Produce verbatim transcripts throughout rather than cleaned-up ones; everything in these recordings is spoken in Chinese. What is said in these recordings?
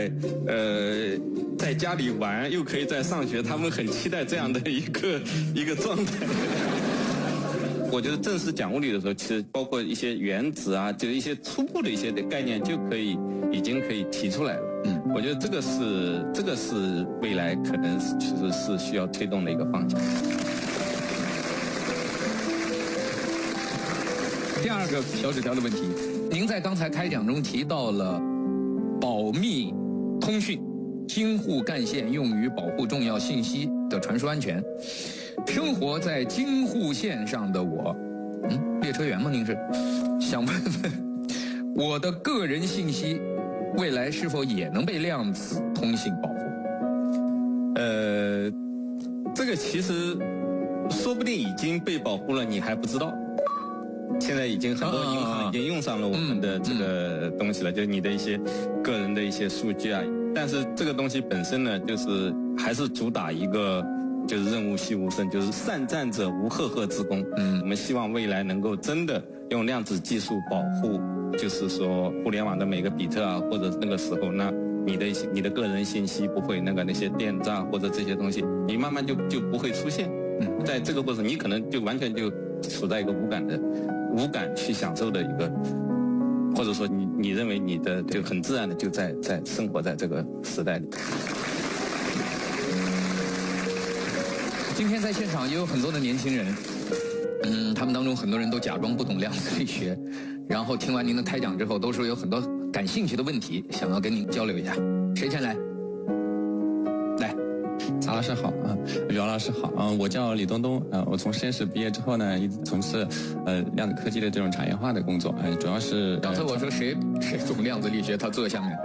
在呃在家里玩，又可以在上学，他们很期待这样的一个一个状态。我觉得正式讲物理的时候，其实包括一些原子啊，就是一些初步的一些的概念就可以已经可以提出来了。嗯，我觉得这个是这个是未来可能其实是需要推动的一个方向。 第二个小纸条的问题，您在刚才开讲中提到了保密通讯、京沪干线用于保护重要信息的传输安全。生活在京沪线上的我，嗯，列车员吗？您是想问问我的个人信息未来是否也能被量子通信保护？ 呃，这个其实说不定已经被保护了，你还不知道。现在已经很多银行已经用上了我们的这个东西了，就是你的一些个人的一些数据啊。但是这个东西本身呢，就是还是主打一个就是润物细无声，就是善战者无赫赫之功。嗯，我们希望未来能够真的用量子技术保护，就是说互联网的每个比特啊，或者那个时候那你的你的个人信息不会那个那些电诈或者这些东西，你慢慢就就不会出现。嗯，在这个过程，你可能就完全就处在一个无感的。无感去享受的一个，或者说你你认为你的就很自然的就在在生活在这个时代里。 今天在现场也有很多的年轻人，嗯，他们当中很多人都假装不懂量子力学，然后听完您的开讲之后，都说有很多感兴趣的问题想要跟您交流一下。谁先来？来。 曹老师好啊，姚老师好啊，我叫李东东啊，我从实验室毕业之后呢，一直从事呃量子科技的这种产业化的工作，哎，主要是刚才我说谁谁懂量子力学，他坐下面。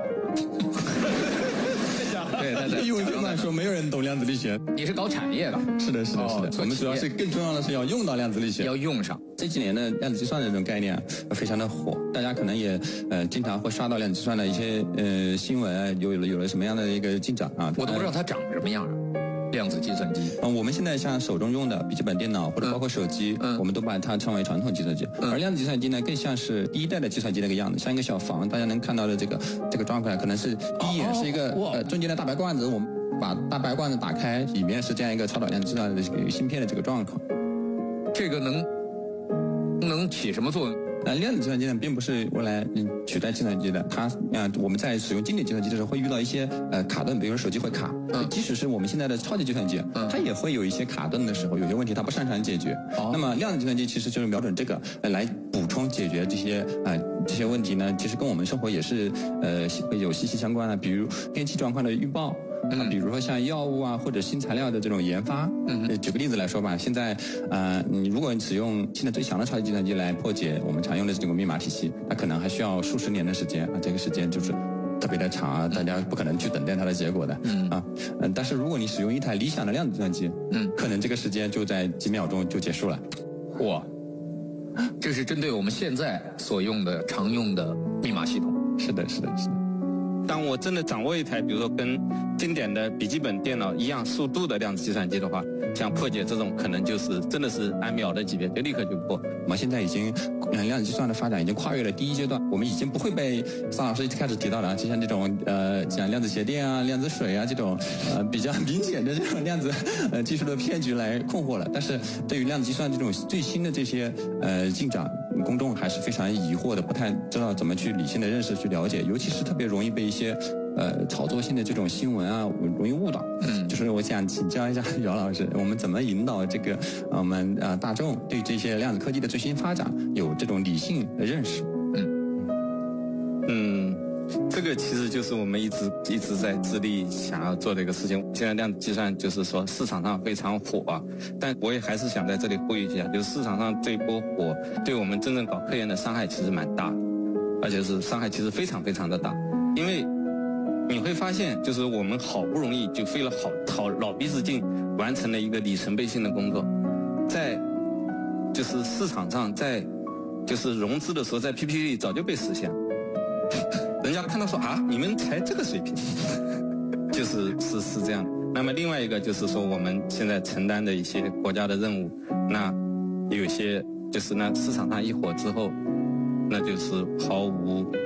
对，他在因为这么说，没有人懂量子力学。 你是搞产业的？ 是的，是的，是的。我们主要是更重要的是要用到量子力学， 要用上。 这几年的量子计算的这种概念啊，非常的火，大家可能也呃经常会刷到量子计算的一些呃新闻，有了有了什么样的一个进展啊？ 我都不知道它长什么样啊。量子计算机， 嗯，我们现在像手中用的笔记本电脑或者包括手机，嗯，我们都把它称为传统计算机。嗯，而量子计算机呢，更像是第一代的计算机那个样子，像一个小房，大家能看到的这个这个状态，可能是第一眼是一个、哦、呃中间的大白罐子，我们把大白罐子打开，里面是这样一个超导量子计算的这个芯片的这个状况。 这个能能起什么作用？ 那量子计算机呢，并不是用来取代计算机的，它啊、呃，我们在使用经典计算机的时候会遇到一些呃卡顿，比如说手机会卡，嗯，即使是我们现在的超级计算机，嗯，它也会有一些卡顿的时候，有些问题它不擅长解决。哦，那么量子计算机其实就是瞄准这个呃来补充解决这些啊、呃、这些问题呢，其实跟我们生活也是呃会有息息相关的，比如天气状况的预报。嗯，比如说像药物啊或者新材料的这种研发，嗯，举个例子来说吧，现在呃，你如果你使用现在最强的超级计算机来破解我们常用的这种密码体系，那可能还需要数十年的时间啊，这个时间就是特别的长啊，大家不可能去等待它的结果的，嗯啊，嗯，但是如果你使用一台理想的量子计算机，嗯，可能这个时间就在几秒钟就结束了。 哇，这是针对我们现在所用的常用的密码系统。 是的，是的，是的。 当我真的掌握一台，比如说跟经典的笔记本电脑一样速度的量子计算机的话，像破解这种可能就是真的是按秒的级别，就立刻就破。 我们现在已经量子计算的发展已经跨越了第一阶段，我们已经不会被桑老师一开始提到的，就像这种呃像量子鞋垫啊、量子水啊这种呃比较明显的这种量子呃技术的骗局来困惑了。但是对于量子计算这种最新的这些呃进展，公众还是非常疑惑的，不太知道怎么去理性的认识去了解，尤其是特别容易被一些呃炒作性的这种新闻啊容易误导。嗯，就是我想请教一下姚老师，我们怎么引导这个、呃、我们呃大众对这些量子科技的最新发展有这种理性的认识？ 嗯嗯，这个其实就是我们一直一直在致力想要做的一个事情。现在量子计算就是说市场上非常火啊，但我也还是想在这里呼吁一下，就是市场上这一波火对我们真正搞科研的伤害其实蛮大的，而且是伤害其实非常非常的大。因为你会发现，就是我们好不容易就费了好好老逼子劲完成了一个里程碑性的工作，在就是市场上在就是融资的时候，在 P P T 里早就被实现了。人家看到说啊，你们才这个水平，就是是是这样。那么另外一个就是说，我们现在承担的一些国家的任务，那有些就是呢市场上一火之后，那就是毫无